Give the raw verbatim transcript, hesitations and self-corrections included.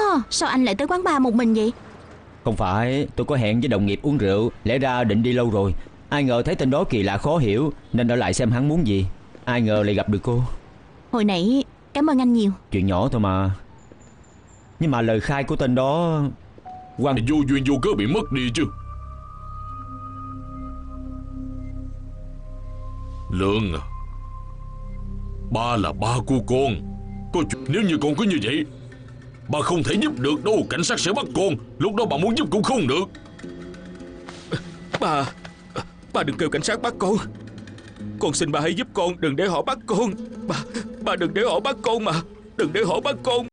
sao anh lại tới quán bar một mình vậy? Không phải, tôi có hẹn với đồng nghiệp uống rượu. Lẽ ra định đi lâu rồi. Ai ngờ thấy tên đó kỳ lạ khó hiểu, nên ở lại xem hắn muốn gì. Ai ngờ lại gặp được cô. Hồi nãy cảm ơn anh nhiều. Chuyện nhỏ thôi mà. Nhưng mà lời khai của tên đó quan... Vô duyên vô cớ bị mất đi chứ. Lượng à, ba là ba của con. Có chuyện nếu như con cứ như vậy, ba không thể giúp được đâu. Cảnh sát sẽ bắt con. Lúc đó bà muốn giúp cũng không được. Bà Bà đừng kêu cảnh sát bắt con. Con xin bà hãy giúp con, đừng để họ bắt con. Bà Bà đừng để họ bắt con mà. Đừng để họ bắt con